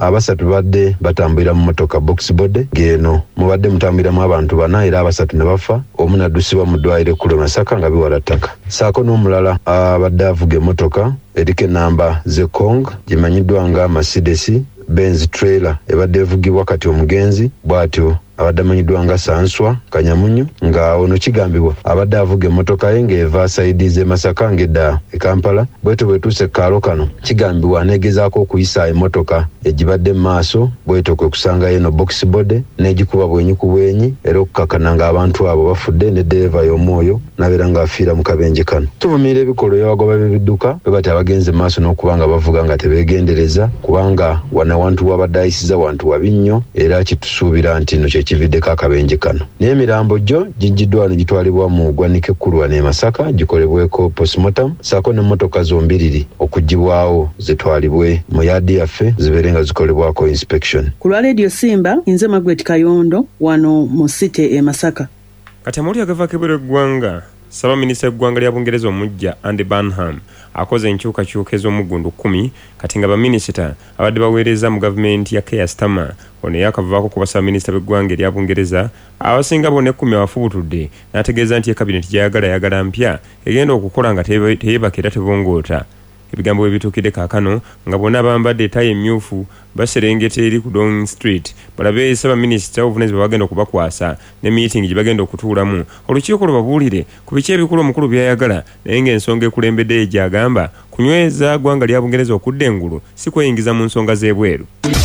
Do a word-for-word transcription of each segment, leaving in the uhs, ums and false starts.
abasatu badde batambulira mu motoka box body ngeno mubadde mutambuliramu abantu bana era abasatu ne bafa omu naddusibwa mu ddwaliro ekkulu Masaka nga biwala ttaka saako n'omulala abadde avuga emmotoka eriko ennamba z'Ekong gimanyiddwa nga Mercedes Benz trailer ebadde evugibwa kati omugenzi bw'atyo abadde amanyiddwa nga Sanswa Kanyamunyu nga ono kigambibwa abadde avuga emmotoka ye ng'eva saidi z'e Masaka ng'edda e Kampala bwetyo bwetuuse kaalo kano kigambibwa aneegezaako okuyisa emmotoka egibadde mu maaso bwetyo kwe kusanga eno box body n'egikuba bwenyi ku bwenyi era okukakana ng'abantu abo bafudde ne ddereeva y'omwoyo n'abeera ng'afiira mu kabenje kano. Tuvumirira ebikolwa by'abagoba b'ebidduka bwe bati abagenze maaso n'okuba nga bavuga nga tebeegendereza kubanga wana wantu wabadde ayisiza wantu wabi nnyo era kitusuubira nti no kye kividdeko akabenje kano. Naye emirambo gyo gijjiddwa ne gitwalibwa mu ggwanika ekkulu wano e Masaka gikolebweko postmortem saako n'emmotoka zombiriri okuggibwawo zitwalibwe mu yaadi yaffe zibeere nga zikolebwako inspection. Ku lwa Radio Simba nze Margaret Kayondo wano mu City e Masaka. Kati amawulire agavaako ebweru eggwanga Ssaabaminisita w'eggwanga lya Bungereza omujja Andy Burnham akoze enkyukakyuka ez'omuggundu kkumi kati nga baminisita abadde baweereza mu gavumenti ya Keir Starmer ono yakavaako ku bassabaminisita b'eggwanga erya Bungereza abasinga bonna ekkumi abafubutudde n'ategeeza nti ekabineti gy'ayagala yagala mpya egenda okukola nga teyeebaka era tebongoota. Ebigambo bwe bituukidde kaakano nga bonna bambadde etayi emmyufu baserengeta eri ku Downing Street balabe Ssaabaminisita obuvunaanyizibwa bagenda okubakwasa ne meeting gye bagenda okutuulamu olukiiko lubabuulire ku biki ebikulu omukulu by'ayagala naye ng'ensonga ekulembedde gy'agamba kunyweza ggwanga lya Bungereza okudda engulu si kweyingiza mu nsonga z'ebweru.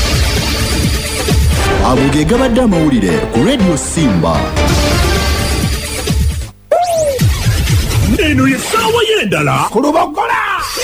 Ago ge gabadde amawulire ku Radio Simba. Eno ye ssaawa y'endala ku Lubogola.